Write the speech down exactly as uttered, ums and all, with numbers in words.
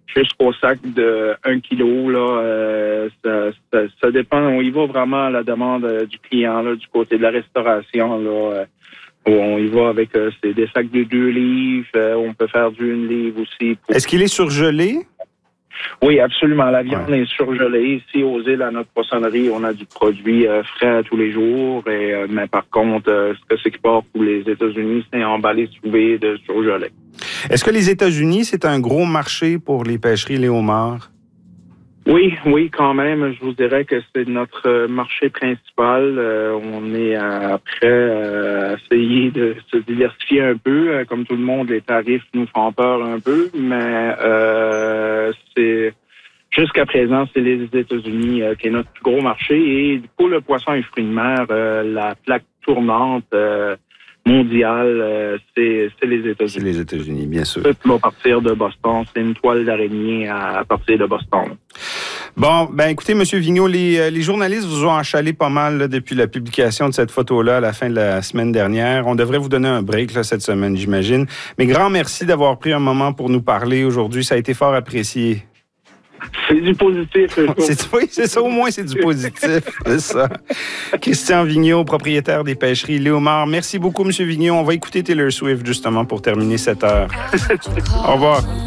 jusqu'au sac de un kilo. Là, euh, ça, ça, ça dépend. On y va vraiment à la demande euh, du client là, du côté de la restauration. Là, euh, on y va avec euh, c'est des sacs de deux livres. Euh, on peut faire du une livre aussi. Pour... Est-ce qu'il est surgelé? Oui, absolument. La viande ouais. est surgelée. Ici, aux îles, à notre poissonnerie, on a du produit euh, frais tous les jours. Et, euh, mais par contre, euh, ce que c'est qui part pour les États-Unis, c'est emballé sous V de surgelé. Est-ce que les États-Unis, c'est un gros marché pour les pêcheries, les homards? Oui, oui, quand même. Je vous dirais que c'est notre marché principal. Euh, on est euh, prêt euh, à essayer de se diversifier un peu. Euh, comme tout le monde, les tarifs nous font peur un peu, mais euh, c'est jusqu'à présent, c'est les États-Unis euh, qui est notre plus gros marché. Et pour le poisson et fruits de mer, euh, la plaque tournante euh, mondiale, euh, c'est, c'est les États-Unis. C'est les États-Unis, bien sûr. Tout va partir de Boston. C'est une toile d'araignée à, à partir de Boston. Bon, ben écoutez, M. Vigneault, les, les journalistes vous ont achalé pas mal là, depuis la publication de cette photo-là à la fin de la semaine dernière. On devrait vous donner un break là, cette semaine, j'imagine. Mais grand merci d'avoir pris un moment pour nous parler aujourd'hui. Ça a été fort apprécié. C'est du positif. c'est, oui, c'est ça, au moins c'est du positif. C'est ça. Christian Vigneault, propriétaire des pêcheries Léomar. Merci beaucoup, M. Vigneault. On va écouter Taylor Swift justement pour terminer cette heure. Au revoir.